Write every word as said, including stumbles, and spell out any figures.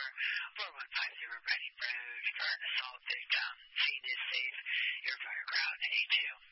four one five zero Reading Road for an assault victim. Scene is safe. Your fire ground A two.